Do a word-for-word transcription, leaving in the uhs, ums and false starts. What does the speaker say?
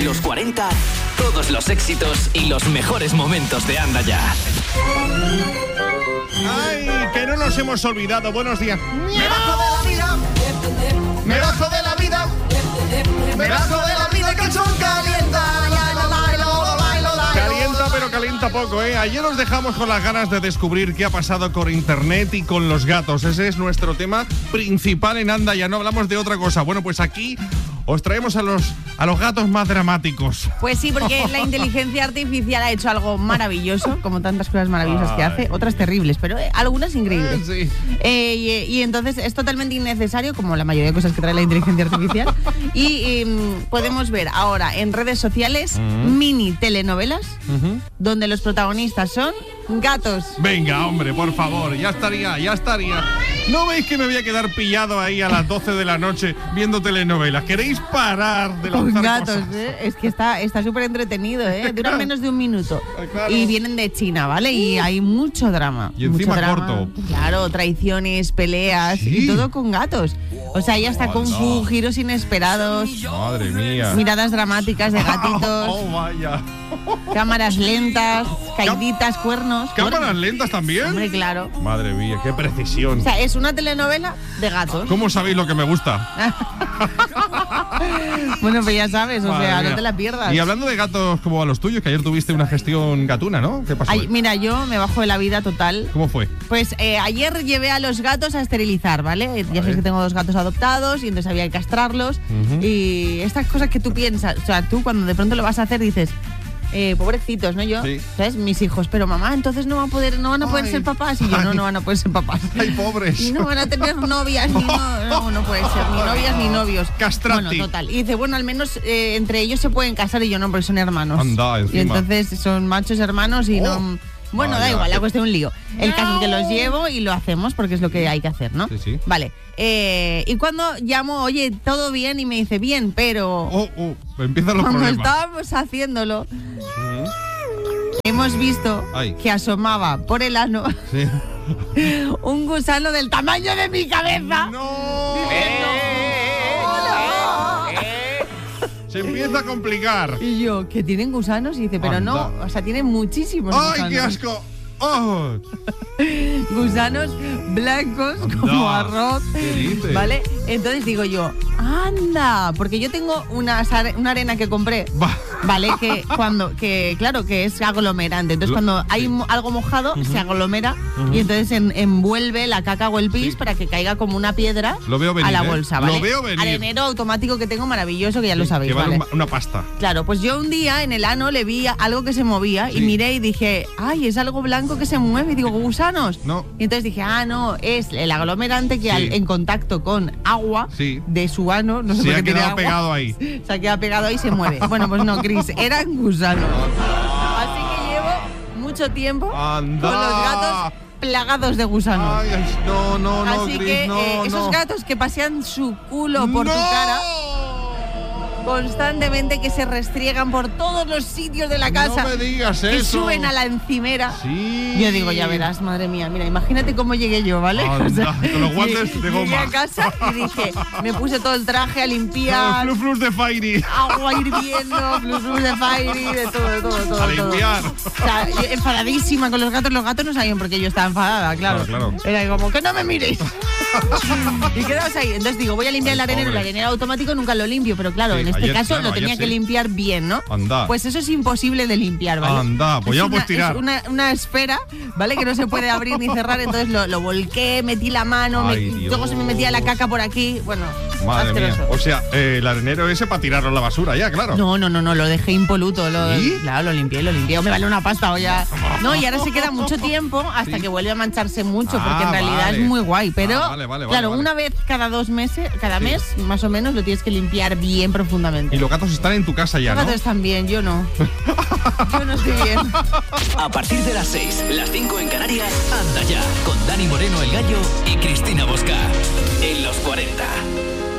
Los cuarenta, todos los éxitos y los mejores momentos de Anda Ya. ¡Ay, que no nos hemos olvidado! Buenos días. Me bajo de la vida, me bajo de la vida, me bajo de la vida, que el sol calienta. Calienta, pero calienta poco, ¿eh? Ayer os dejamos con las ganas de descubrir qué ha pasado con internet y con los gatos. Ese es nuestro tema principal en Anda Ya, no hablamos de otra cosa. Bueno, pues aquí os traemos a los, a los gatos más dramáticos. Pues sí, porque la inteligencia artificial ha hecho algo maravilloso, como tantas cosas maravillosas que hace, otras terribles, pero eh, algunas increíbles. Eh, sí. Eh, y, y entonces es totalmente innecesario, como la mayoría de cosas que trae la inteligencia artificial. Y eh, podemos ver ahora en redes sociales uh-huh. mini telenovelas uh-huh. donde los protagonistas son gatos. Venga, hombre, por favor, ya estaría, ya estaría. ¿No veis que me voy a quedar pillado ahí a las doce de la noche viendo telenovelas? ¿Queréis parar de lanzar Con gatos, cosas? ¿eh? Es que está está súper entretenido, ¿eh? Duran menos de un minuto. Claro. Y vienen de China, ¿vale? Y hay mucho drama. Y encima mucho drama. corto. Claro, traiciones, peleas ¿Sí? y todo con gatos. O sea, ya está Oh, Kung Fu, no. giros inesperados. Madre mía. Miradas dramáticas de gatitos. Oh, vaya. Cámaras lentas, caíditas, cuernos. ¿Cámaras cuernos. lentas también? Hombre, claro. Madre mía, qué precisión. O sea, es una telenovela de gatos. ¿Cómo sabéis lo que me gusta? Bueno, pues ya sabes, o Madre sea, mía. no te la pierdas. Y hablando de gatos como a los tuyos, que ayer tuviste una gestión gatuna, ¿no? ¿Qué pasó? Ay, mira, yo me bajo de la vida total. ¿Cómo fue? Pues eh, ayer llevé a los gatos a esterilizar, ¿vale? Vale. Ya sabes que tengo dos gatos adoptados y entonces había que castrarlos. Uh-huh. Y estas cosas que tú piensas, o sea, tú cuando de pronto lo vas a hacer dices, eh, pobrecitos, ¿no? Yo, sí. ¿sabes? Mis hijos, pero mamá, entonces no van a poder, no van a poder ay, ser papás. Y yo, ay, no, no van a poder ser papás. Ay, pobres. Y no van a tener novias, ni no, no, no puede ser, ni novias ni novios. Castrati. Bueno, total. Y dice, bueno, al menos eh, entre ellos se pueden casar y yo no, porque son hermanos. Anda, encima. Y entonces son machos hermanos y oh. no... Bueno, Vaya. da igual, la cuestión es un lío. El caso es que los llevo y lo hacemos porque es lo que hay que hacer, ¿no? Sí, sí. Vale. Eh, y cuando llamo, oye, ¿todo bien? Y me dice, bien, pero... Oh, oh, empiezan los cuando problemas. estábamos haciéndolo, Uh-huh. hemos visto Ay. que asomaba por el ano Sí. un gusano del tamaño de mi cabeza. ¡No! Diciendo, ¡hola! Se empieza a complicar. Y yo, ¿que tienen gusanos? Y dice, pero Anda. no, o sea, tienen muchísimos ¡Ay, gusanos. qué asco! ¡Oh! Gusanos blancos como No. arroz. ¿Qué dices? ¿Vale? Entonces digo yo, anda, porque yo tengo una, una arena que compré, Va. ¿vale? Que cuando, que claro, que es aglomerante. Entonces Lo- cuando hay sí. mo- algo mojado, Uh-huh. se aglomera Uh-huh. y entonces en- envuelve la caca o el pis Sí. para que caiga como una piedra Lo veo venir, a la ¿eh? bolsa, Lo ¿vale? veo venir. Arenero automático que tengo maravilloso, que ya lo Sí, sabéis, que vale ¿vale? un- una pasta. Claro, pues yo un día en el ano le vi algo que se movía Sí. y miré y dije, ay, es algo blanco que se mueve. Y digo, gusanos. No. Y entonces dije, ah, no, es el aglomerante que Sí. al- en contacto con agua Sí. de su ano, no sé Se por ha qué tiene quedado agua, pegado ahí. se ha quedado pegado ahí y se mueve. Bueno, pues no, Chris, eran gusanos. Así que llevo mucho tiempo Anda. con los gatos plagados de gusanos. Ay, ay, no, no, no, Así Chris, que no, eh, esos no. gatos que pasean su culo por ¡No! tu cara constantemente, que se restriegan por todos los sitios de la casa, No me digas que eso. suben a la encimera. Sí. Yo digo, ya verás, madre mía, mira, imagínate cómo llegué yo, ¿vale? Anda, con los guantes de Llegué goma. a casa y dije, me puse todo el traje a Los limpiar, flus flus de Fairy. agua hirviendo, flus flus de Fairy, de todo, de todo, de todo. A de todo. limpiar. O sea, yo enfadadísima con los gatos. Los gatos no sabían por qué yo estaba enfadada, claro. Claro, claro. Era como, que no me miréis. Y quedabas ahí. Entonces digo, voy a limpiar el Ay, arenero. El pobre. arenero automático nunca lo limpio, pero claro, Sí, en este ayer, caso claro, lo tenía ayer que sí. limpiar bien, ¿no? Anda. Pues eso es imposible de limpiar, ¿vale? Anda, pues Es ya una- puedes tirar. Es una, una esfera, ¿vale? Que no se puede abrir ni cerrar. Entonces lo, lo volqué, metí la mano, me- Ay, Dios. luego se me metía la caca por aquí. Bueno, Madre mía. asqueroso. O sea, eh, el arenero ese para tirarlo a la basura ya, claro. No, no, no, no, lo dejé impoluto. Lo, ¿Sí? Claro, lo limpié, lo limpié. Me vale una pasta o ya. No, y ahora se queda mucho tiempo hasta Sí. que vuelve a mancharse mucho, Ah, porque en realidad vale. es muy guay. Pero, Ah, vale, vale, vale, claro, vale. una vez cada dos meses, cada Sí. mes, más o menos, lo tienes que limpiar bien profundamente. Y los gatos están en tu casa ya, Los ¿no? gatos están bien, yo no. Yo no estoy bien. A partir de las seis, las cinco en Canarias, Anda Ya, con Dani Moreno el Gallo y Cristina Bosca. En los cuarenta.